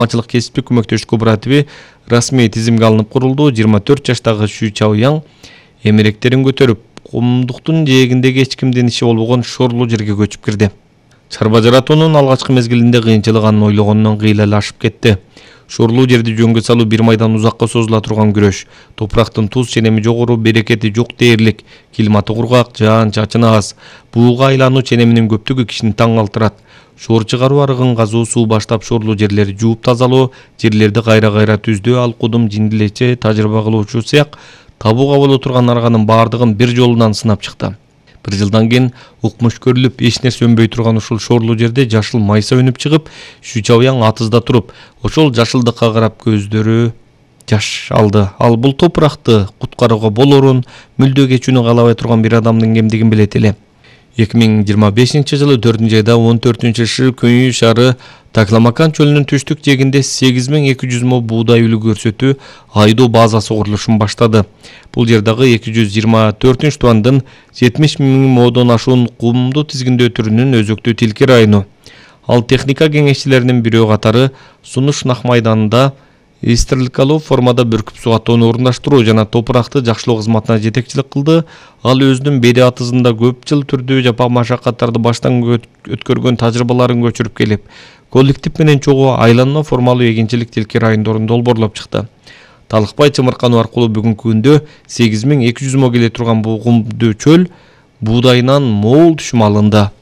Аңчылык кесиптик көмөктөш кооперативи расмий тизимге алынып курулду. 24 жаштагы Шу Чаояң эмеректерин көтөрүп, кумдуктун жээгиндеги эч кимдин иши болбогон шорлуу жерге көчүп кирди. Чарба жаратуунун алгачкы мезгилинде кыйынчылык анын ойлогондон кыйла ашып кетти. Шорлуу жерди жөнгө салуу бир майдан узакка созула турган күрөш. Топурактын туз ченеми жогору, берекети жок дээрлик, климаты кургак, жаан-чачыны аз. Бууга айлануу ченеминин көптүгү кишини таң калтырат. Шоор чыгаруу арыгын казуу, суу баштап шорлуу жерлерди жууп тазалоо, жерлерди кайра түздөө, алкудум, жиндилече, тажрыйба кылуучу сыяк табууга боло турган арганын баардыгын бир жолунан сынап чыкты. Bir жылдан кийин укмуш көрүлүп, эч нерсе өнбөй турган ушул шорлуу жерде жашыл майса өнүп чыгып, Шу Чаояң атызда туруп, ошол жашылдыкка карап көздөрү жаш алды. Ал бул топуракты куткарууга болорун, мүлдө кечүүнү каалабай турган бир адамдын кемдигин билет эле. 2025-жылы 4-айда 14-шы Көнүй шаары Такламакан чөлүнүн түштүк жээгинде 8200 мо буудай үлү көрсөтүү айдоо базасы курулушун баштады. Бул жердагы 224-тубандын 70 000 модон ашуун кумду тизгиндөө түрүнүн өзөктүү тилки району. Ал техника кеңешчилеринин бирөө катары Сунуш нах майданында истерликалуу формада бүркүп суу атууну орундаштыруу жана топуракты жакшылоо кызматына жетекчилик кылды. Ал өзүнүн бери атызында көп жыл түрдүү жапа машакаттарды баштан өткөргөн тажрыйбаларын көчүрүп келип, коллектив менен чогуу айланма формалуу эгинчилик тилки райондорунда долбоорлоп чыкты. Талыкпай чымыркануу аркылуу бүгүнкү күндө 8200 мо келе турган буу кумдуу чөл буудайынан мол түшүм алынды.